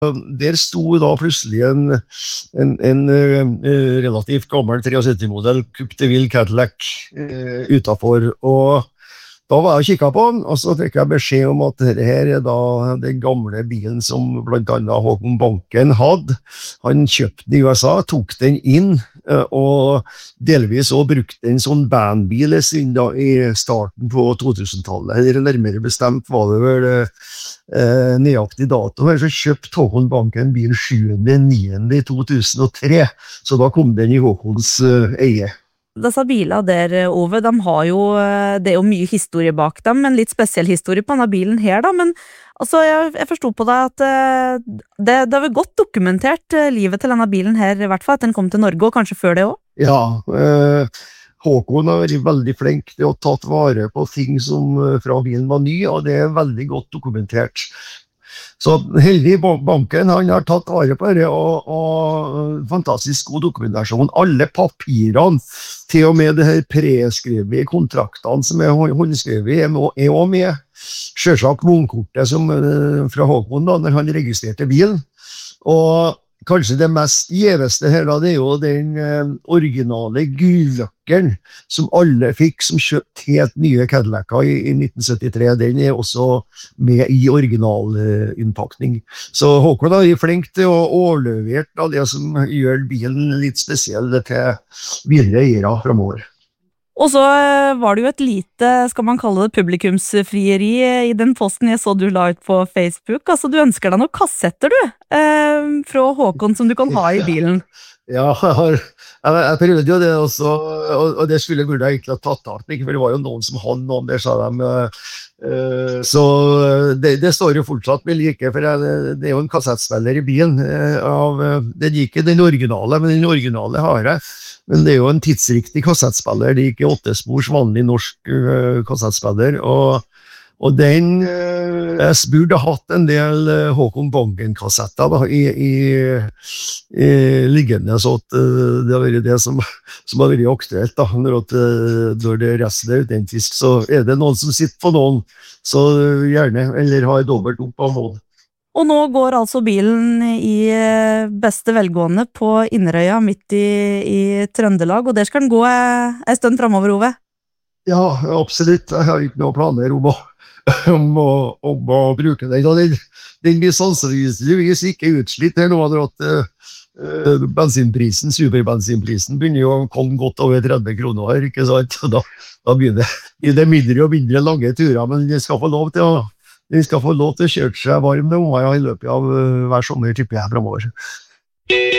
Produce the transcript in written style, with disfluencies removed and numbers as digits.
Der sto da plutselig en relativt gammel 73-modell Coupe de Ville Cadillac utenfor, og da var jeg og kikket på den, og så fikk jeg beskjed om at dette her da den gamle bilen som blant annet Håkon Banken hadde. Han kjøpte den i USA, tok den inn, og delvis også brukte den som bandbil da, i starten på 2000-tallet. Eller nærmere bestemt var det vel nøyaktig dato. Så kjøpte Håkon Banken bil 7.9.2003, så da kom den i Håkons eie. Disse bilene der, Ove, de har jo, det er jo mye historie bak dem, en litt spesiell historie på denne bilen her da, men altså, jeg forstod på deg at det har vel godt dokumentert livet til denne bilen her, i hvert fall at den kom til Norge, og kanskje før det også? Ja, Håkon har vært veldig flink til å tatt vare på ting som fra bilen var ny, og det er veldig godt dokumentert. Så heldig banken, han har tatt vare på det, og fantastisk god dokumentasjon. Alle papirene, til og med det her preskrevet i kontraktene som er håndskrevet, er også med. Selvsagt vognkortet som fra Håkon da, når han registrerte bilen. Og kanskje det mest gjeveste her da, det er jo den originale gulløkkeren som alle fikk som kjøpt helt nye Cadillac'er i 1973. Den er også med i originalinnpakning. Så Håkon er flink til å overlevere det som gjør bilen litt spesiell til videre eiere fremover. Og så var det jo et lite, skal man kalle det, publikumsfrieri i den posten jeg så du la ut på Facebook. Altså, du ønsker deg noen kassetter, du, fra Håkon som du kan ha i bilen. Ja, jeg prøvde jo det også, og det skulle burde jeg egentlig ha tatt tak, for det var jo noen som hadde noen der, sa de. Så det står jo fortsatt med like, for det er jo en kassettspiller i bilen. Den er ikke den originale, men den originale har jeg. Men det er jo en tidsriktig kassettspiller, det er ikke 8-spors vanlig norsk kassettspiller, og den jeg burde hatt en del Håkon Banken-kassetter da, i liggende, så at det har vært det som har vært aktuelt da, når det resten er autentisk, så er det noen som sitter på noen, så gjerne, eller har dobbelt opp av mål. Og nå går altså bilen i beste velgående på Inderøya midt i Trøndelag, og der skal den gå en stund fremover, Ove? Ja, absolutt. Jeg har ikke noen planer om å bruke den. Den blir sannsynligvis ikke utslitt her nå, at bensinprisen, superbensinprisen, begynner jo å komme godt over 30 kroner her, ikke sant? Da blir det mindre og mindre lange turer, men vi skal få lov til å kjøre seg varm i løpet av hver sommer, tipper jeg fremover.